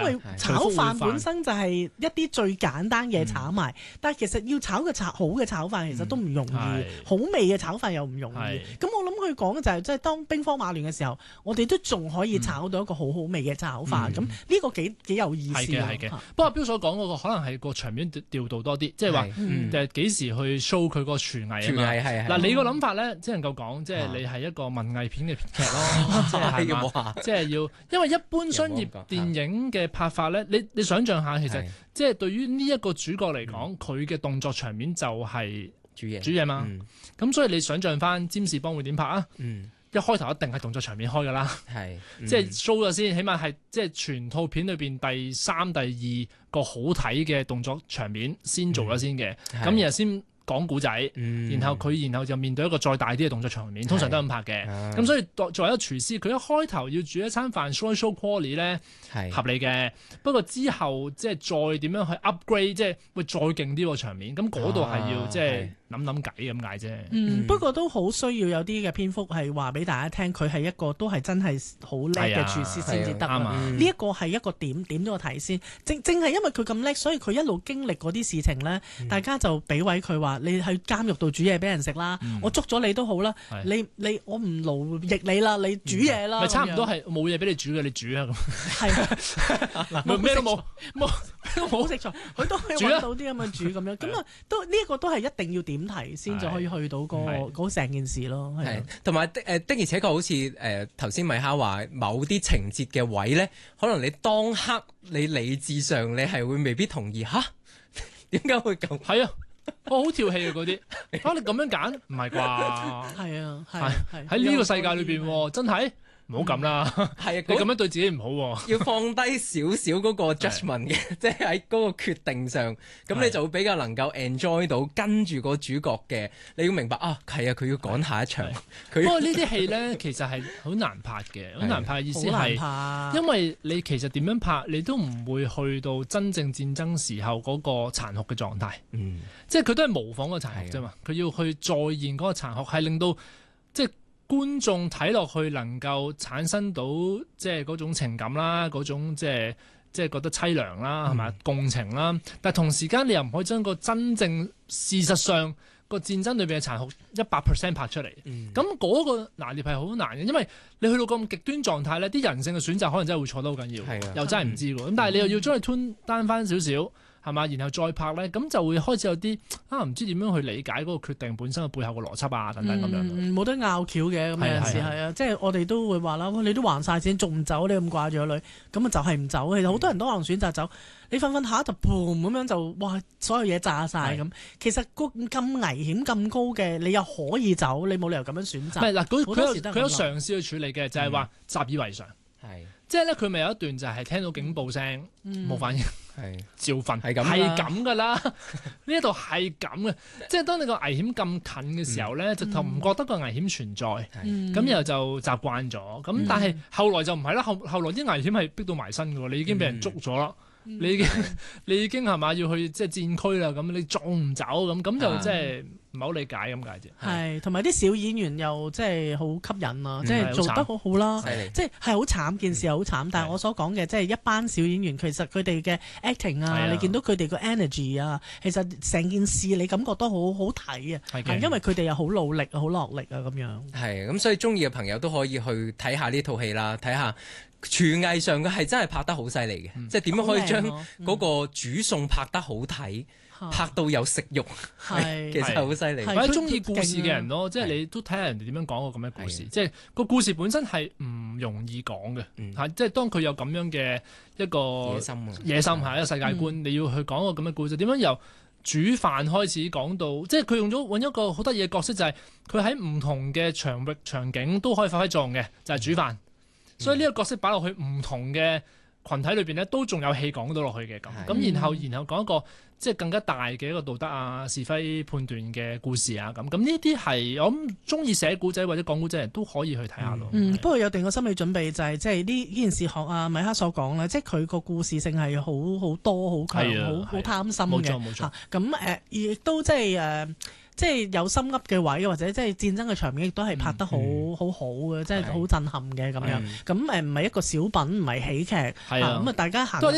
為炒飯本身就係一啲最簡單嘅炒賣，但係其實要炒個好嘅炒飯其實都唔容易，好味嘅炒飯又唔容易。咁我諗佢講嘅就係即係當兵荒馬亂嘅時候，我哋都仲可以炒到一個好好味嘅炒飯。咁呢個幾有意思。 係嘅。不過阿標所講嗰個可能係個場面調度多啲，即係話幾時去 show 佢個廚藝啊嘛。嗱，你個諗法咧，只能夠講即係你係一個文藝片嘅編劇咯，即係要，因為一般商業電影嘅拍法咧，你想象下，其實即係對於呢一個主角嚟講，佢嘅動作場面就係煮嘢嘛。咁所以你想象翻占士邦會點拍啊？一開頭一定係動作場面開㗎啦，即係 show 咗先，起碼係即係全套片裏邊第3、第2個好睇嘅動作場面先做咗先嘅，咁然後先講古仔，然後就面對一個再大啲嘅動作場面，通常都係咁拍嘅。咁所以作為一個廚師，佢一開頭要煮一餐飯 show quality 咧合理嘅，不過之後即係再點樣去 upgrade， 即係會再勁啲個場面，咁嗰度係要即係諗計咁解啫。 不過都好需要有啲嘅篇幅係話俾大家聽，佢係一個都係真係好叻嘅廚師先至得啊。呢一個係一個點咗個題先，正係因為佢咁叻，所以佢一路經歷嗰啲事情咧，大家就俾位佢話。你去監獄度煮嘢俾人食啦，我捉咗你都好啦，我唔勞役你啦，你煮嘢啦， 咪差唔多係冇嘢俾你煮嘅，你煮啊咁。係咩都冇食材，佢都可以揾到啲咁嘅煮咁樣，咁啊都呢一個都係一定要點題先就可以去到嗰成件事咯。 係，同埋的而且確好似頭先米哈話某啲情節嘅位咧，可能你當刻你理智上你係會未必同意嚇，點解會咁？ 係啊。我好跳戲啊嗰啲，你咁樣揀唔係啩？ 係啊， 喺呢個世界裏邊，真係唔好咁啦。係啊，你咁樣對自己唔好。 要放低少少嗰個 judgment 嘅，即係喺嗰個決定上，咁你就會比較能夠 enjoy 到跟住個主角嘅。你要明白啊，係啊，佢要趕下一場。 不過呢啲戲咧，其實係好難拍嘅，好難拍嘅意思係，因為你其實點樣拍，你都唔會去到真正戰爭時候嗰個殘酷嘅狀態。即係佢都係模仿個殘酷啫嘛，佢要去再現嗰個殘酷，係令到即係觀眾睇落去能夠產生到即係嗰種情感啦，嗰種即係覺得凄涼啦，係咪共情啦？但係同時間你又唔可以將個真正事實上個戰爭裏邊嘅殘酷100% 拍出嚟。咁嗰個拿捏係好難嘅，因為你去到咁極端狀態咧，啲人性嘅選擇可能真係會錯得好緊要，又真係唔知喎。咁但係你又要將佢 tune down 翻少少。係嘛？然後再拍咧，咁就會開始有啲唔知點樣去理解嗰個決定本身嘅背後嘅邏輯啊等等咁樣。 冇得拗橋嘅，咁有陣時係啊，即係我哋都會話啦，你都還晒錢，仲唔走？你咁掛住個女，咁啊就係唔走。其實好多人都可能選擇走，你瞓瞓下就 boom 咁樣就哇，所有嘢炸晒咁。其實咁危險咁高嘅，你又可以走，你冇理由咁樣選擇。 唔係嗱，佢有嘗試去處理嘅，就係話習以為常。係，即係咧，佢咪有一段就係聽到警報聲冇反應。照瞓係咁噶啦，呢一度係咁嘅，即係當你個危險咁近嘅時候咧，就唔覺得個危險存在，咁然後就習慣咗。咁但係後來就唔係啦，後來啲危險係逼到埋身嘅喎，你已經俾人捉咗啦，你已經係嘛要去即係戰區啦，咁你仲唔走咁就即係唔係好理解咁解啫。 係，同埋啲小演員又即係好吸引啊，即係做得好好啦，即係好慘，件事好慘。但係我所講嘅即係一班小演員，其實佢哋嘅 acting 啊，你見到佢哋個 energy 啊，其實成件事你感覺都好好睇啊，因為佢哋又好努力好落力啊咁樣。 係咁，所以中意嘅朋友都可以去睇下呢套戲啦，睇下廚藝上嘅係真係拍得好犀利嘅，即係點樣可以將嗰個煮餸拍得好睇。拍到有食慾，其實好犀利。 或者中意故事嘅人咯，即係你都睇下人哋點樣講個咁嘅故事，即係個故事本身係唔容易講嘅，即係當佢有咁樣嘅一個野心一個世界觀，你要去講個咁嘅故事，點樣由煮飯開始講到，即係佢揾一個好得意嘅角色，就係佢喺唔同嘅場域場景都可以發揮作用嘅，就係煮飯。所以呢個角色擺落去唔同嘅群體裏邊咧，都仲有戲講到落去嘅咁，然後講一個即係更加大嘅一個道德啊、是非判斷嘅故事啊咁，呢啲係我諗中意寫古仔或者講古仔人都可以去睇下咯。 不過有定個心理準備就係即係呢件事學阿米哈所講咧，即係佢個故事性係好多、好強、好貪心嘅。冇錯。咁亦都即係有心噏嘅位，或者即係戰爭嘅場面，亦都係拍得好好嘅，即係好震撼嘅咁樣。咁唔係一個小品，唔係喜劇。咁大家行。